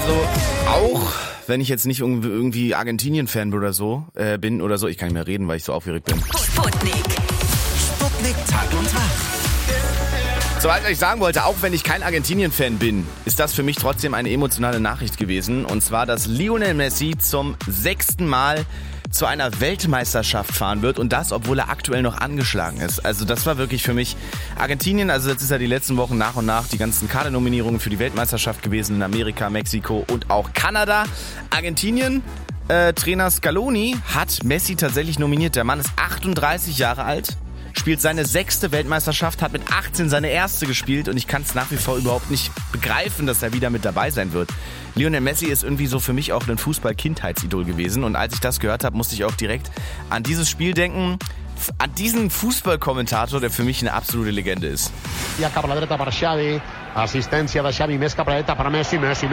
Also auch wenn ich jetzt nicht irgendwie Argentinien-Fan bin oder so, ich kann nicht mehr reden, weil ich so aufgeregt bin. Sputnik Tag und Tag. So, was ich sagen wollte, auch wenn ich kein Argentinien-Fan bin, ist das für mich trotzdem eine emotionale Nachricht gewesen. Und zwar, dass Lionel Messi zum 6. Mal zu einer Weltmeisterschaft fahren wird und das, obwohl er aktuell noch angeschlagen ist. Also das war wirklich für mich Argentinien, also jetzt ist ja die letzten Wochen nach und nach die ganzen Kadernominierungen für die Weltmeisterschaft gewesen in Amerika, Mexiko und auch Kanada. Argentinien, Trainer Scaloni hat Messi tatsächlich nominiert. Der Mann ist 38 Jahre alt, spielt seine 6. Weltmeisterschaft, hat mit 18 seine erste gespielt und ich kann es nach wie vor überhaupt nicht begreifen, dass er wieder mit dabei sein wird. Lionel Messi ist irgendwie so für mich auch ein Fußball-Kindheitsidol gewesen und als ich das gehört habe, musste ich auch direkt an dieses Spiel denken, an diesen Fußballkommentator, der für mich eine absolute Legende ist. Ja, cap a la dreta per Xavi, assistència de Xavi, més cap a la dreta per Messi, Messi,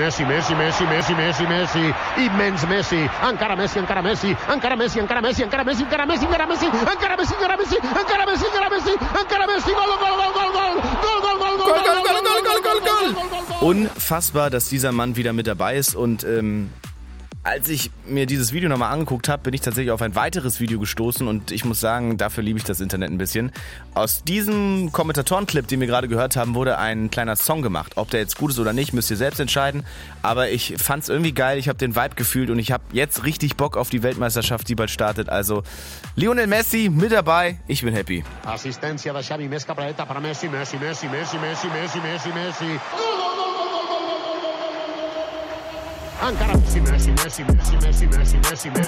immens Messi, encara Messi, encara Messi, encara Messi, encara Messi, encara Messi, encara Messi, encara Messi, encara Messi, encara Messi, encara Messi, encara Messi, encara Messi, Gol. Unfassbar, dass dieser Mann wieder mit dabei ist und als ich mir dieses Video nochmal angeguckt habe, bin ich tatsächlich auf ein weiteres Video gestoßen und ich muss sagen, dafür liebe ich das Internet ein bisschen. Aus diesem Kommentatorenclip, den wir gerade gehört haben, wurde ein kleiner Song gemacht. Ob der jetzt gut ist oder nicht, müsst ihr selbst entscheiden. Aber ich fand's irgendwie geil, ich habe den Vibe gefühlt und ich habe jetzt richtig Bock auf die Weltmeisterschaft, die bald startet. Also Lionel Messi mit dabei, ich bin happy. Assistència de Xavi, més cap a la dreta per Messi, Messi. Encara Messi.